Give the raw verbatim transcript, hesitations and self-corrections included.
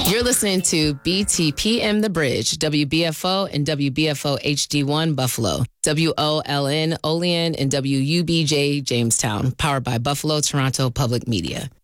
You're listening to B T P M The Bridge, W B F O and W B F O H D one Buffalo, W O L N Olean and W U B J Jamestown, powered by Buffalo Toronto Public Media.